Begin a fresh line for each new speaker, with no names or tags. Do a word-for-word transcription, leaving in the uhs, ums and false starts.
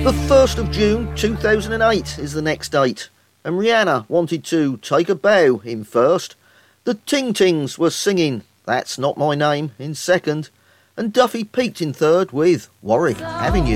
The first of June two thousand eight is the next date, and Rihanna wanted to take a bow in first. The Ting Tings were singing That's Not My Name in second, and Duffy peaked in third with Warwick Avenue.